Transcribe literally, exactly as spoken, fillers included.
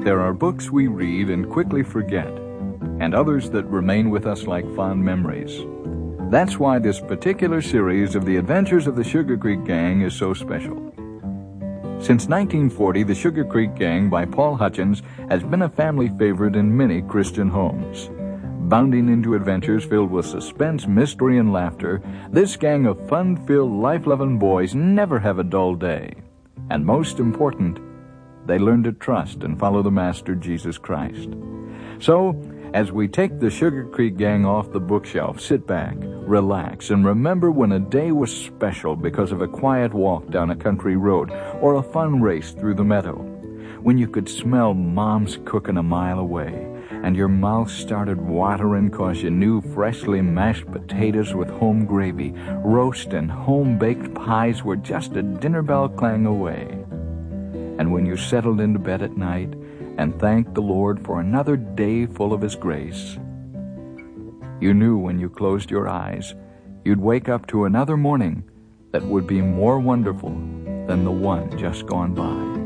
There are books we read and quickly forget, and others that remain with us like fond memories. That's why this particular series of the Adventures of the Sugar Creek Gang is so special. Since nineteen forty, the Sugar Creek Gang by Paul Hutchins has been a family favorite in many Christian homes. Bounding into adventures filled with suspense, mystery, and laughter, this gang of fun-filled, life-loving boys never have a dull day. And most important, they learn to trust and follow the Master Jesus Christ. So, as we take the Sugar Creek Gang off the bookshelf, sit back, relax, and remember when a day was special because of a quiet walk down a country road or a fun race through the meadow, when you could smell Mom's cooking a mile away, and your mouth started watering 'cause you knew freshly mashed potatoes with home gravy, roast, and home-baked pies were just a dinner bell clang away. And when you settled into bed at night and thanked the Lord for another day full of His grace, you knew when you closed your eyes you'd wake up to another morning that would be more wonderful than the one just gone by.